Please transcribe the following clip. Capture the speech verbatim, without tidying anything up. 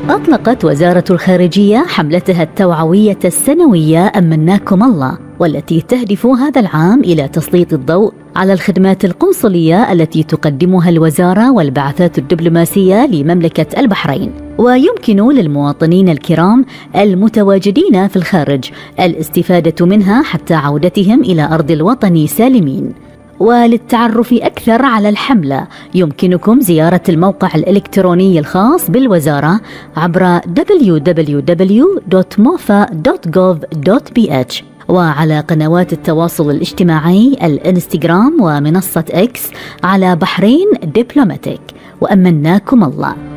أطلقت وزارة الخارجية حملتها التوعوية السنوية أمناكم الله، والتي تهدف هذا العام إلى تسليط الضوء على الخدمات القنصلية التي تقدمها الوزارة والبعثات الدبلوماسية لمملكة البحرين. ويمكن للمواطنين الكرام المتواجدين في الخارج الاستفادة منها حتى عودتهم إلى أرض الوطن سالمين. وللتعرف أكثر على الحملة يمكنكم زيارة الموقع الإلكتروني الخاص بالوزارة عبر دبليو دبليو دبليو دوت موفا دوت جوف دوت بي إتش، وعلى قنوات التواصل الاجتماعي الانستغرام ومنصة إكس على بحرين دبلوماتيك. وأمناكم الله.